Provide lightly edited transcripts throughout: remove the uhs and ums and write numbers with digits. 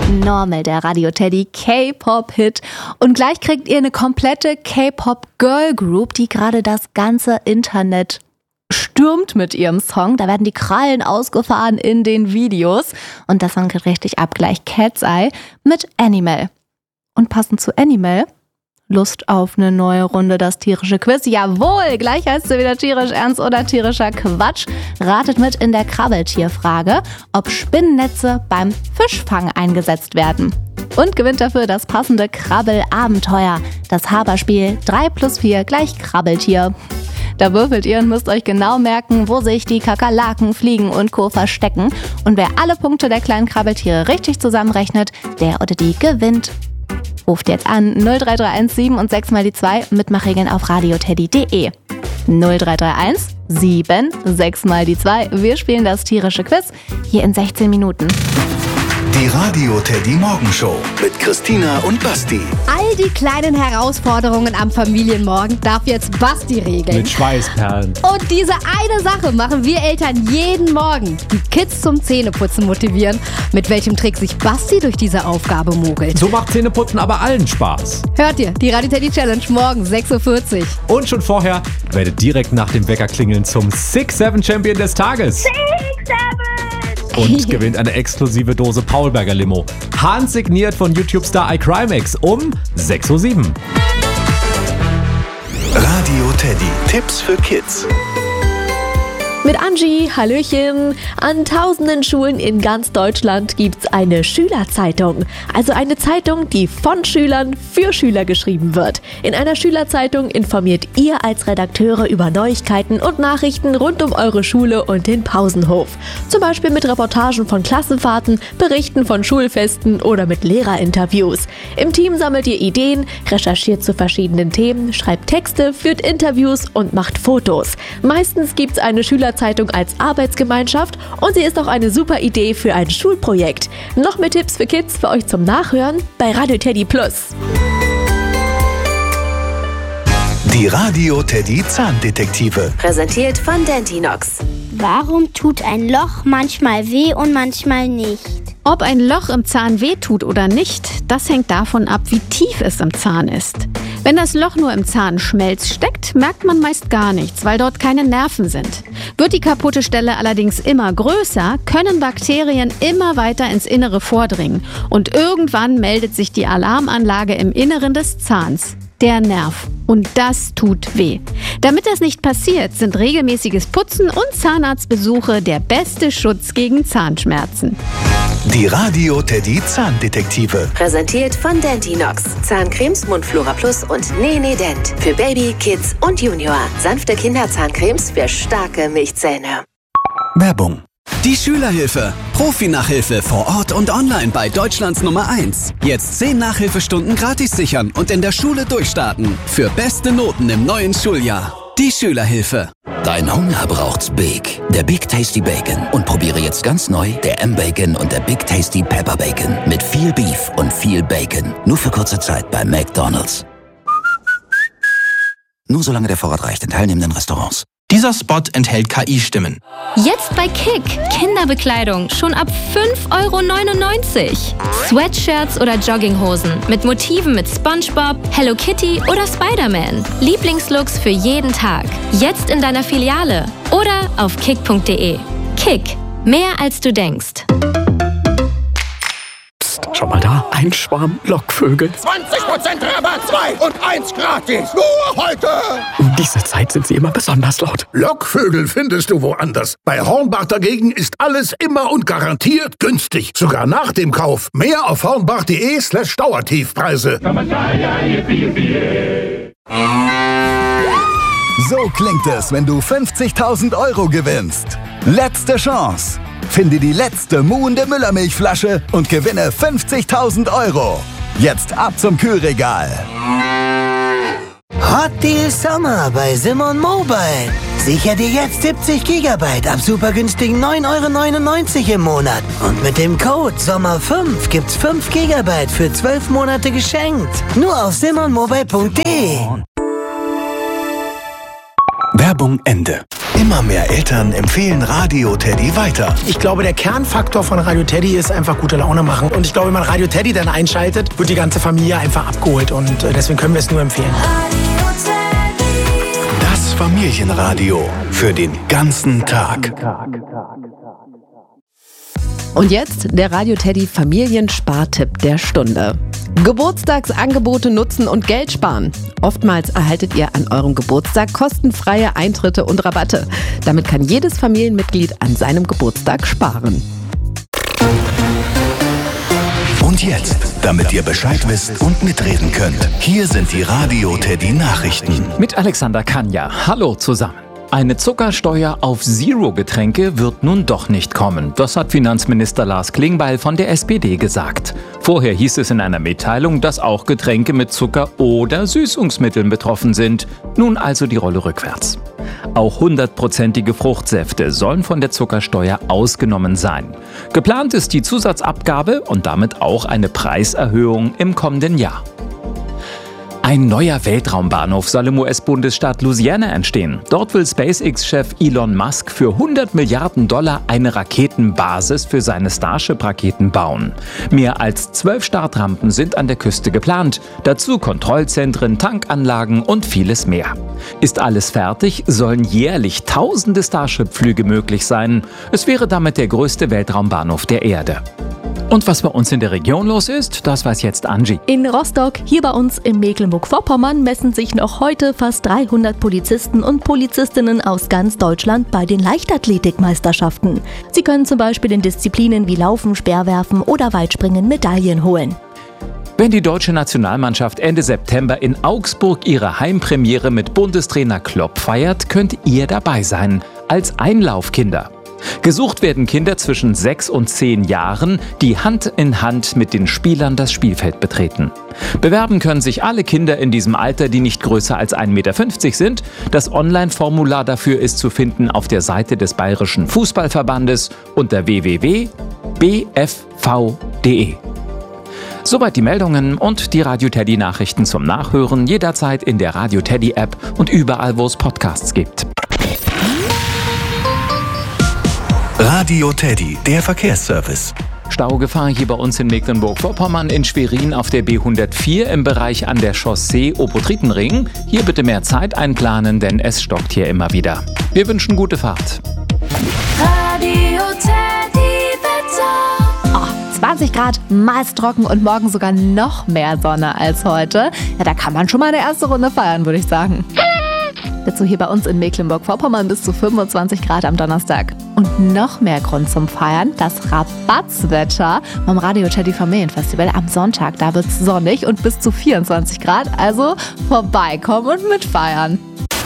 Normal, der Radio Teddy K-Pop-Hit. Und gleich kriegt ihr eine komplette K-Pop-Girl-Group, die gerade das ganze Internet stürmt mit ihrem Song. Da werden die Krallen ausgefahren in den Videos. Und das Song geht richtig ab. Gleich Cat's Eye mit Animal. Und passend zu Animal, Lust auf eine neue Runde, das tierische Quiz? Jawohl, gleich heißt es wieder tierisch ernst oder tierischer Quatsch. Ratet mit in der Krabbeltierfrage, ob Spinnennetze beim Fischfang eingesetzt werden. Und gewinnt dafür das passende Krabbelabenteuer, das Haberspiel 3+4 gleich Krabbeltier. Da würfelt ihr und müsst euch genau merken, wo sich die Kakerlaken, Fliegen und Co. verstecken. Und wer alle Punkte der kleinen Krabbeltiere richtig zusammenrechnet, der oder die gewinnt. Ruft jetzt an 0331 7 und 6 mal die 2, Mitmachregeln auf radioteddy.de. 0331 7, 6 mal die 2. Wir spielen das tierische Quiz hier in 16 Minuten. Die Radio Teddy Morgenshow mit Christina und Basti. All die kleinen Herausforderungen am Familienmorgen darf jetzt Basti regeln. Mit Schweißperlen. Und diese eine Sache machen wir Eltern jeden Morgen. Die Kids zum Zähneputzen motivieren. Mit welchem Trick sich Basti durch diese Aufgabe mogelt. So macht Zähneputzen aber allen Spaß. Hört ihr die Radio Teddy Challenge morgen 6.40 Uhr. Und schon vorher werdet direkt nach dem Wecker klingeln zum 6-7 Champion des Tages. 6-7! Und gewinnt eine exklusive Dose Paulberger Limo. Handsigniert von YouTube-Star iCrimex um 6.07 Uhr. Radio Teddy. Tipps für Kids. Mit Angie, Hallöchen. An tausenden Schulen in ganz Deutschland gibt's eine Schülerzeitung. Also eine Zeitung, die von Schülern für Schüler geschrieben wird. In einer Schülerzeitung informiert ihr als Redakteure über Neuigkeiten und Nachrichten rund um eure Schule und den Pausenhof. Zum Beispiel mit Reportagen von Klassenfahrten, Berichten von Schulfesten oder mit Lehrerinterviews. Im Team sammelt ihr Ideen, recherchiert zu verschiedenen Themen, schreibt Texte, führt Interviews und macht Fotos. Meistens gibt's eine Schülerzeitung als Arbeitsgemeinschaft und sie ist auch eine super Idee für ein Schulprojekt. Noch mehr Tipps für Kids für euch zum Nachhören bei Radio Teddy Plus. Die Radio Teddy Zahndetektive. Präsentiert von Dentinox. Warum tut ein Loch manchmal weh und manchmal nicht? Ob ein Loch im Zahn wehtut oder nicht, das hängt davon ab, wie tief es im Zahn ist. Wenn das Loch nur im Zahnschmelz steckt, merkt man meist gar nichts, weil dort keine Nerven sind. Wird die kaputte Stelle allerdings immer größer, können Bakterien immer weiter ins Innere vordringen und irgendwann meldet sich die Alarmanlage im Inneren des Zahns. Der Nerv. Und das tut weh. Damit das nicht passiert, sind regelmäßiges Putzen und Zahnarztbesuche der beste Schutz gegen Zahnschmerzen. Die Radio Teddy Zahndetektive. Präsentiert von Dentinox. Zahncremes, Mundflora Plus und Nene Dent. Für Baby, Kids und Junior. Sanfte Kinderzahncremes für starke Milchzähne. Werbung. Die Schülerhilfe. Profi-Nachhilfe vor Ort und online bei Deutschlands Nummer 1. Jetzt 10 Nachhilfestunden gratis sichern und in der Schule durchstarten. Für beste Noten im neuen Schuljahr. Die Schülerhilfe. Dein Hunger braucht's Big. Der Big Tasty Bacon. Und probiere jetzt ganz neu der M-Bacon und der Big Tasty Pepper Bacon. Mit viel Beef und viel Bacon. Nur für kurze Zeit bei McDonald's. Nur solange der Vorrat reicht in teilnehmenden Restaurants. Dieser Spot enthält KI-Stimmen. Jetzt bei Kick. Kinderbekleidung schon ab 5,99 €. Sweatshirts oder Jogginghosen mit Motiven mit SpongeBob, Hello Kitty oder Spider-Man. Lieblingslooks für jeden Tag. Jetzt in deiner Filiale oder auf kick.de. Kick. Mehr als du denkst. Schau mal da, ein Schwarm Lockvögel. 20% Rabatt, 2 und 1 gratis. Nur heute. Um diese Zeit sind sie immer besonders laut. Lockvögel findest du woanders. Bei Hornbach dagegen ist alles immer und garantiert günstig. Sogar nach dem Kauf. Mehr auf hornbach.de/Dauertiefpreise. So klingt es, wenn du 50.000 € gewinnst. Letzte Chance. Finde die letzte muhende Müllermilchflasche und gewinne 50.000 €. Jetzt ab zum Kühlregal. Hot Deal Sommer bei Simon Mobile. Sicher dir jetzt 70 GB ab super günstigen 9,99 € im Monat. Und mit dem Code SOMMER5 gibt's 5 GB für 12 Monate geschenkt. Nur auf simonmobile.de. Werbung Ende. Immer mehr Eltern empfehlen Radio Teddy weiter. Ich glaube, der Kernfaktor von Radio Teddy ist einfach gute Laune machen. Und ich glaube, wenn man Radio Teddy dann einschaltet, wird die ganze Familie einfach abgeholt. Und deswegen können wir es nur empfehlen. Das Familienradio für den ganzen Tag. Und jetzt der Radio Teddy Familienspartipp der Stunde. Geburtstagsangebote nutzen und Geld sparen. Oftmals erhaltet ihr an eurem Geburtstag kostenfreie Eintritte und Rabatte. Damit kann jedes Familienmitglied an seinem Geburtstag sparen. Und jetzt, damit ihr Bescheid wisst und mitreden könnt, hier sind die Radio Teddy Nachrichten. Mit Alexander Kanja. Hallo zusammen. Eine Zuckersteuer auf Zero-Getränke wird nun doch nicht kommen. Das hat Finanzminister Lars Klingbeil von der SPD gesagt. Vorher hieß es in einer Mitteilung, dass auch Getränke mit Zucker oder Süßungsmitteln betroffen sind. Nun also die Rolle rückwärts. Auch 100%ige Fruchtsäfte sollen von der Zuckersteuer ausgenommen sein. Geplant ist die Zusatzabgabe und damit auch eine Preiserhöhung im kommenden Jahr. Ein neuer Weltraumbahnhof soll im US-Bundesstaat Louisiana entstehen. Dort will SpaceX-Chef Elon Musk für $100 Milliarden eine Raketenbasis für seine Starship-Raketen bauen. Mehr als 12 Startrampen sind an der Küste geplant. Dazu Kontrollzentren, Tankanlagen und vieles mehr. Ist alles fertig, sollen jährlich tausende Starship-Flüge möglich sein. Es wäre damit der größte Weltraumbahnhof der Erde. Und was bei uns in der Region los ist, das weiß jetzt Angie. In Rostock, hier bei uns in Mecklenburg-Vorpommern, messen sich noch heute fast 300 Polizisten und Polizistinnen aus ganz Deutschland bei den Leichtathletikmeisterschaften. Sie können zum Beispiel in Disziplinen wie Laufen, Speerwerfen oder Weitspringen Medaillen holen. Wenn die deutsche Nationalmannschaft Ende September in Augsburg ihre Heimpremiere mit Bundestrainer Klopp feiert, könnt ihr dabei sein, als Einlaufkinder. Gesucht werden Kinder zwischen 6 und 10 Jahren, die Hand in Hand mit den Spielern das Spielfeld betreten. Bewerben können sich alle Kinder in diesem Alter, die nicht größer als 1,50 Meter sind. Das Online-Formular dafür ist zu finden auf der Seite des Bayerischen Fußballverbandes unter www.bfv.de. Soweit die Meldungen und die Radio Teddy Nachrichten zum Nachhören jederzeit in der Radio Teddy App und überall, wo es Podcasts gibt. Radio Teddy, der Verkehrsservice. Staugefahr hier bei uns in Mecklenburg-Vorpommern, in Schwerin auf der B104 im Bereich an der Chaussee Obotritenring. Hier bitte mehr Zeit einplanen, denn es stockt hier immer wieder. Wir wünschen gute Fahrt. Radio Teddy Wetter. 20 Grad, meist trocken und morgen sogar noch mehr Sonne als heute. Ja, da kann man schon mal eine erste Runde feiern, würde ich sagen. Dazu hier bei uns in Mecklenburg-Vorpommern bis zu 25 Grad am Donnerstag. Und noch mehr Grund zum Feiern, das Rabatzwetter beim Radio Teddy Familienfestival am Sonntag. Da wird es sonnig und bis zu 24 Grad, also vorbeikommen und mitfeiern.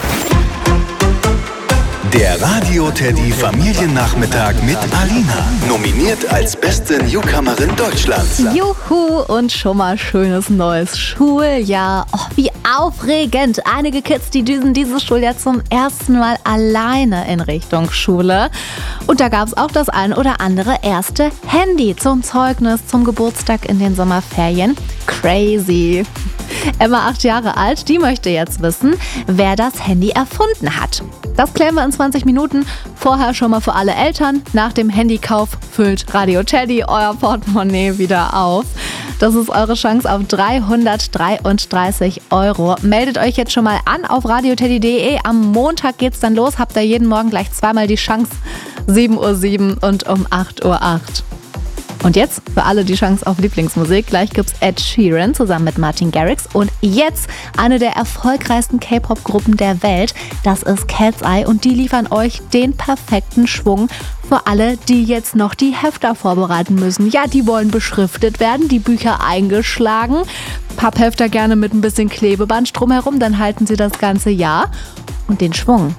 Der Radio Teddy Familiennachmittag mit Alina. Nominiert als beste Newcomerin Deutschlands. Juhu und schon mal schönes neues Schuljahr. Oh, wie aufregend. Einige Kids, die düsen dieses Schuljahr zum ersten Mal alleine in Richtung Schule. Und da gab es auch das ein oder andere erste Handy zum Zeugnis, zum Geburtstag in den Sommerferien. Crazy. Emma, 8 Jahre alt, die möchte jetzt wissen, wer das Handy erfunden hat. Das klären wir in 20 Minuten. Vorher schon mal für alle Eltern. Nach dem Handykauf füllt Radio Teddy euer Portemonnaie wieder auf. Das ist eure Chance auf 333 €. Meldet euch jetzt schon mal an auf radioteddy.de. Am Montag geht's dann los. Habt ihr jeden Morgen gleich zweimal die Chance. 7:07 Uhr und um 8:08 Uhr. Und jetzt für alle die Chance auf Lieblingsmusik. Gleich gibt's Ed Sheeran zusammen mit Martin Garrix. Und jetzt eine der erfolgreichsten K-Pop-Gruppen der Welt. Das ist Cat's Eye und die liefern euch den perfekten Schwung für alle, die jetzt noch die Hefter vorbereiten müssen. Ja, die wollen beschriftet werden, die Bücher eingeschlagen. Papphefter gerne mit ein bisschen Klebeband drumherum, dann halten sie das ganze Jahr. Und den Schwung,